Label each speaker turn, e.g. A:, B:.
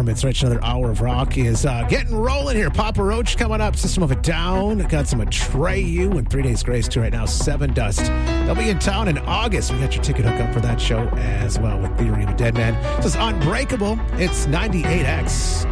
A: It's Rich. Another hour of rock is getting rolling here. Papa Roach coming up. System of a Down. Got some Atreyu and 3 Days Grace too right now. Seven Dust. They'll be in town in August. We got your ticket hookup for that show as well with Theory of a Dead Man. This is Unbreakable. It's 98X.